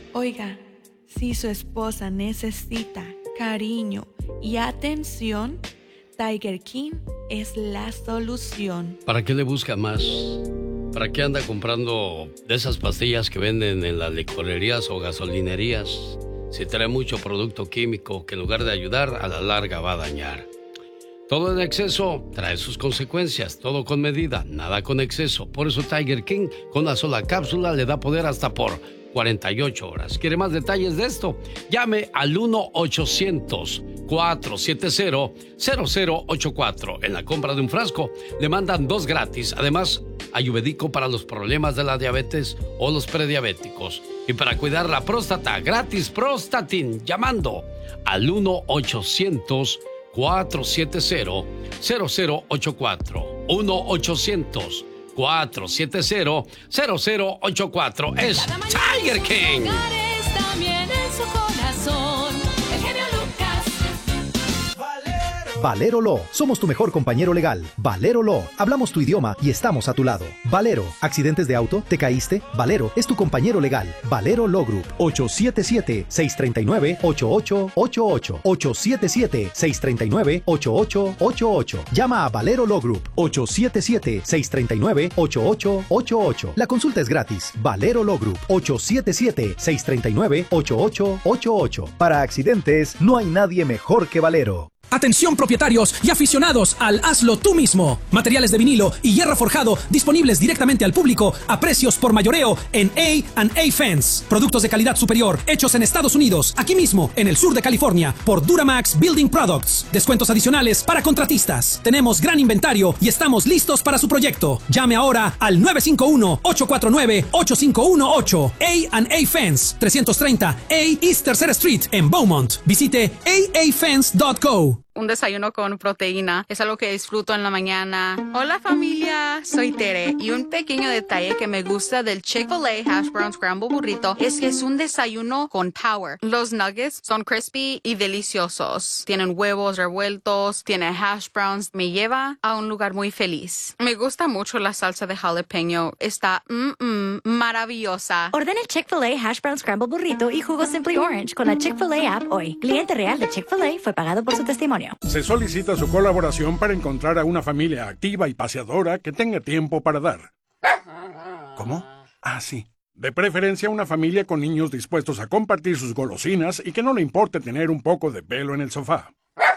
Oiga, si su esposa necesita cariño y atención, Tiger King es la solución. ¿Para qué le busca más? ¿Para qué anda comprando de esas pastillas que venden en las licorerías o gasolinerías? Si trae mucho producto químico que en lugar de ayudar, a la larga va a dañar. Todo en exceso trae sus consecuencias, todo con medida, nada con exceso. Por eso Tiger King, con una sola cápsula, le da poder hasta por 48 horas. ¿Quiere más detalles de esto? Llame al 1-800-470-0084. En la compra de un frasco le mandan 2 gratis. Además, ayurvédico para los problemas de la diabetes o los prediabéticos. Y para cuidar la próstata, gratis Prostatin, llamando al 1-800-470-0084. 1-800-470-0084. Es Tiger King. Valero Law. Somos tu mejor compañero legal. Valero Law. Hablamos tu idioma y estamos a tu lado. Valero. ¿Accidentes de auto? ¿Te caíste? Valero es tu compañero legal. Valero Law Group. 877-639-8888. 877-639-8888. Llama a Valero Law Group. 877-639-8888. La consulta es gratis. Valero Law Group. 877-639-8888. Para accidentes, no hay nadie mejor que Valero. Atención propietarios y aficionados al hazlo tú mismo. Materiales de vinilo y hierro forjado disponibles directamente al público a precios por mayoreo en A&A Fence. Productos de calidad superior hechos en Estados Unidos, aquí mismo en el sur de California por Duramax Building Products. Descuentos adicionales para contratistas. Tenemos gran inventario y estamos listos para su proyecto. Llame ahora al 951-849-8518. A&A Fence, 330 A East 3rd Street en Beaumont. Visite aafence.co. Un desayuno con proteína es algo que disfruto en la mañana. Hola familia, soy Tere y un pequeño detalle que me gusta del Chick-fil-A Hash Brown Scramble Burrito es que es un desayuno con power. Los nuggets son crispy y deliciosos. Tienen huevos revueltos, tiene hash browns. Me lleva a un lugar muy feliz. Me gusta mucho la salsa de jalapeño. Está maravillosa. Ordena el Chick-fil-A Hash Brown Scramble Burrito y jugo Simply Orange con la Chick-fil-A app hoy. Cliente real de Chick-fil-A fue pagado por su testimonio. Se solicita su colaboración para encontrar a una familia activa y paseadora que tenga tiempo para dar. ¿Cómo? Ah, sí. De preferencia una familia con niños dispuestos a compartir sus golosinas y que no le importe tener un poco de pelo en el sofá.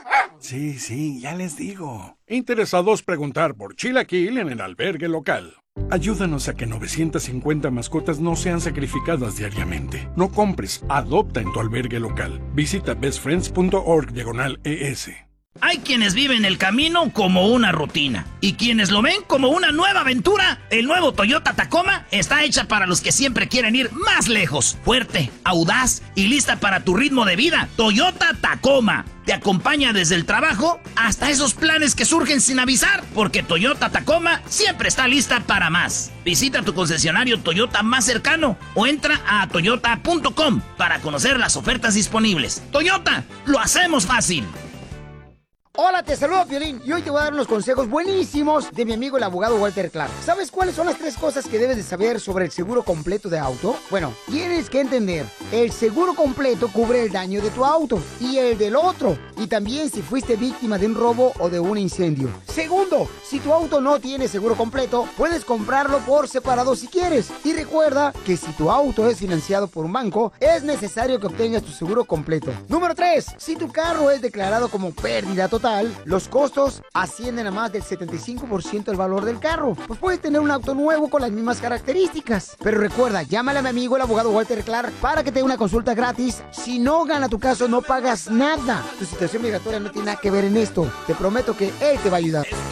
Sí, ya les digo. Interesados preguntar por Chilaquil en el albergue local. Ayúdanos a que 950 mascotas no sean sacrificadas diariamente. No compres, adopta en tu albergue local. Visita bestfriends.org/ES. Hay quienes viven el camino como una rutina y quienes lo ven como una nueva aventura. El nuevo Toyota Tacoma está hecha para los que siempre quieren ir más lejos, fuerte, audaz y lista para tu ritmo de vida. Toyota Tacoma te acompaña desde el trabajo hasta esos planes que surgen sin avisar, porque Toyota Tacoma siempre está lista para más. Visita tu concesionario Toyota más cercano o entra a toyota.com para conocer las ofertas disponibles. Toyota, lo hacemos fácil. Hola, te saludo, Piolín, y hoy te voy a dar unos consejos buenísimos de mi amigo el abogado Walter Clark. ¿Sabes cuáles son las 3 cosas que debes de saber sobre el seguro completo de auto? Bueno, tienes que entender, el seguro completo cubre el daño de tu auto y el del otro, y también si fuiste víctima de un robo o de un incendio. Segundo, si tu auto no tiene seguro completo, puedes comprarlo por separado si quieres. Y recuerda que si tu auto es financiado por un banco, es necesario que obtengas tu seguro completo. Número 3, si tu carro es declarado como pérdida total, los costos ascienden a más del 75% del valor del carro. Pues puedes tener un auto nuevo con las mismas características. Pero recuerda, llámale a mi amigo el abogado Walter Clark para que te dé una consulta gratis. Si no gana tu caso, no pagas nada. Tu situación migratoria no tiene nada que ver en esto. Te prometo que él te va a ayudar.